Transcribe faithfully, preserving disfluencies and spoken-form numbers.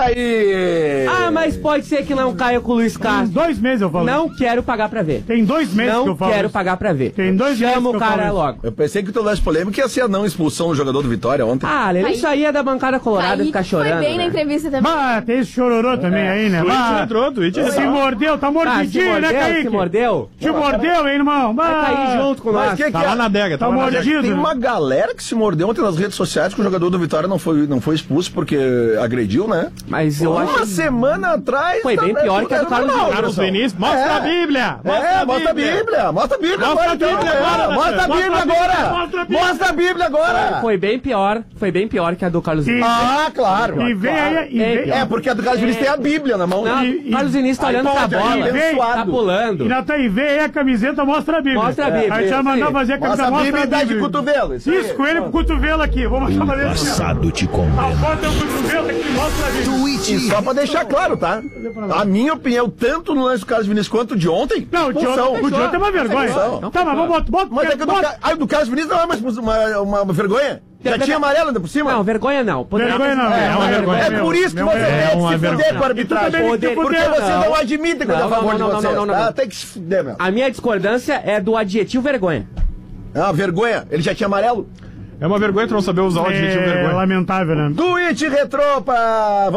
aí! Ah, mas pode ser que não caia com o Luiz Castro. Tem dois meses eu falo. Não quero pagar pra ver. Tem dois meses não que eu falo. Não quero isso. pagar pra ver. Tem dois meses Chama que o eu cara falo logo. Eu pensei que tu lance polêmica ia ser a não expulsão do jogador do Vitória ontem. Ah, Lelê, isso aí é da bancada colorada ficar chorando. Foi bem né? na entrevista também. Bah, tem esse chororô também É. aí, né? Twitch Bah, entrou, Twitch se entrou. mordeu, tá Ah, se mordidinho, mordeu, né, Kaique? se mordeu. Te mordeu, hein, irmão? Bah, Vai cair junto com Mas nós. que Tá que lá é? na adega, Tá tá lá na adega. mordido. Tem uma galera que se mordeu ontem nas redes sociais que o jogador do Vitória não foi, não foi expulso porque agrediu, né? Mas eu Uma acho semana atrás... Foi bem pior que a do Carlos normal, Carlos pessoal. Vinícius, mostra É. a Bíblia! É, mostra a Bíblia, mostra a Bíblia Mostra agora, a Bíblia então. agora, É, Mostra a Mostra Bíblia a Bíblia, agora! mostra a Bíblia. Mostra a Bíblia agora! foi bem pior, foi bem pior que a do Carlos E- Vinícius. Ah, claro! E vem claro. aí, e vem, É, porque a do Carlos Vinícius tem a Bíblia na mão. Não, E- o Carlos Vinícius tá Aí olhando pra pode, aí bola, vem, tá pulando. e Natan, e vem aí a camiseta, mostra a Bíblia. Mostra a Bíblia, Aí já isso mandar aí. fazer a Mostra camiseta, a Bíblia mostra e a dá de Bíblia. cotovelo. Isso, Isso, com ele pro cotovelo aqui. Vamos chamar ele. Passado te condena. Bota o cotovelo aqui, mostra a Bíblia. E só pra deixar claro, tá? A minha opinião, tanto no lance do Carlos Vinícius quanto de ontem, Não, o de expulsão. ontem o de ontem é uma vergonha. Expulsão. Tá, mas vamos botar. bota, Mas é que o do, bota- Ca- ah, o do Carlos Vinícius não é mais uma, uma, uma vergonha? Já tinha amarelo ainda por cima? Não, vergonha não. Poderia Vergonha ter- não. É uma vergonha. É por isso que você é tem que uma se vergonha. fuder com a E tu arbitragem. também tem que Poder- se Porque fuder. você Não. não admite quando é a Não, favor não, de não, vocês. não, não, tá? não. Tem que se fuder, meu. A minha discordância é do adjetivo vergonha. Ah, vergonha. Ele já tinha amarelo? É uma vergonha tu não saber usar o adjetivo É vergonha. lamentável, né? Twitch Retrô pra...